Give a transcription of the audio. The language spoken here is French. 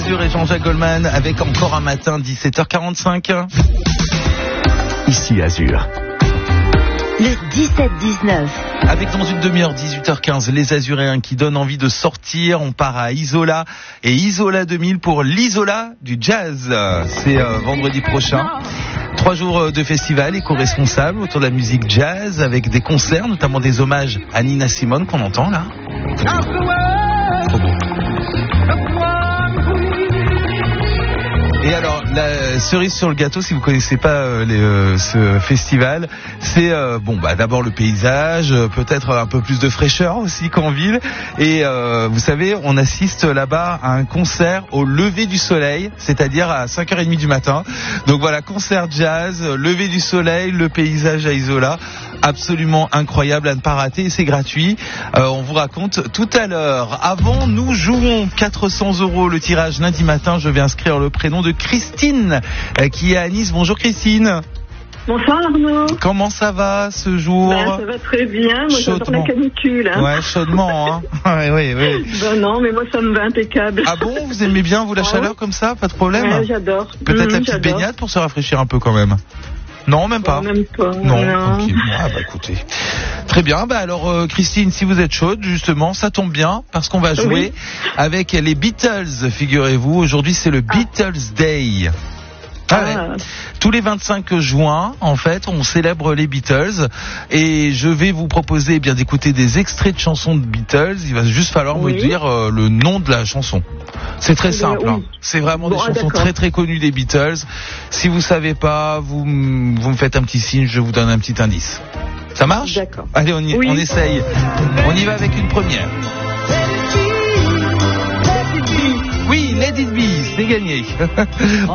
Azur et Jean-Jacques Goldman avec encore un matin 17h45. Ici Azur. Le 17-19. Avec dans une demi-heure 18h15 les Azuréens qui donnent envie de sortir. On part à Isola et Isola 2000 pour l'Isola du jazz. C'est vendredi prochain. 3 jours de festival éco-responsable autour de la musique jazz avec des concerts, notamment des hommages à Nina Simone qu'on entend là. Trop beau. Et alors, la cerise sur le gâteau, si vous connaissez pas ce festival, c'est d'abord le paysage, peut-être un peu plus de fraîcheur aussi qu'en ville. Et vous savez, on assiste là-bas à un concert au lever du soleil, c'est-à-dire à 5h30 du matin. Donc voilà, concert jazz, lever du soleil, le paysage à Isola. Absolument incroyable à ne pas rater et c'est gratuit. On vous raconte tout à l'heure. Avant, nous jouons 400 € le tirage lundi matin. Je vais inscrire le prénom de Christine qui est à Nice. Bonjour Christine. Bonsoir Arnaud. Comment ça va ce jour? Ça va très bien. Moi j'adore la canicule. Ouais, chaudement. Hein. Oui. Non, mais moi ça me va impeccable. Ah bon, vous aimez bien vous la chaleur comme ça? Pas de problème? Ouais, j'adore. Peut-être la petite baignade pour se rafraîchir un peu quand même? Non, même pas. Même pas. Non, tranquille. Ah bah écoutez. Très bien. Bah alors Christine, si vous êtes chaude, justement, ça tombe bien parce qu'on va jouer avec les Beatles, figurez-vous. Aujourd'hui, c'est le Beatles Day. Ouais. Tous les 25 juin, en fait, on célèbre les Beatles et je vais vous proposer d'écouter des extraits de chansons de Beatles. Il va juste falloir me dire le nom de la chanson. C'est très simple. Hein. C'est vraiment des chansons très très connues des Beatles. Si vous savez pas, vous me faites un petit signe, je vous donne un petit indice. Ça marche? D'accord. Allez, on essaye. On y va avec une première. Oui, Let It Be, c'est gagné.